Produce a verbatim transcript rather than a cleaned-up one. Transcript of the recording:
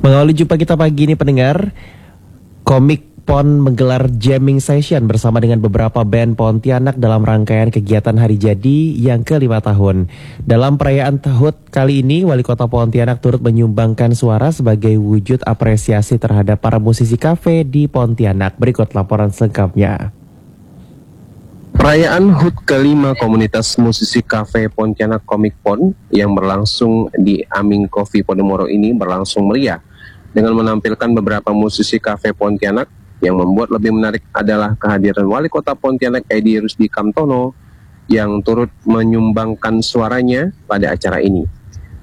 Mengawali jumpa kita pagi ini pendengar, Komik Pon menggelar jamming session bersama dengan beberapa band Pontianak dalam rangkaian kegiatan Hari Jadi yang kelima tahun. Dalam perayaan Tahut kali ini, Wali Kota Pontianak turut menyumbangkan suara sebagai wujud apresiasi terhadap para musisi kafe di Pontianak. Berikut laporan selengkapnya. Perayaan H U T kelima Komunitas Musisi Kafe Pontianak Komik Pon yang berlangsung di Aming Coffee Podomoro ini berlangsung meriah dengan menampilkan beberapa musisi kafe Pontianak. Yang membuat lebih menarik adalah kehadiran Wali Kota Pontianak Edi Rusdi Kamtono yang turut menyumbangkan suaranya pada acara ini.